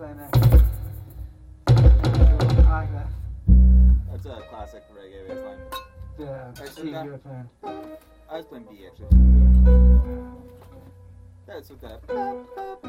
playing that. I like that. That's a classic reggae bass line. Yeah, Alright, so C now- good man. I was playing B actually. That's with that.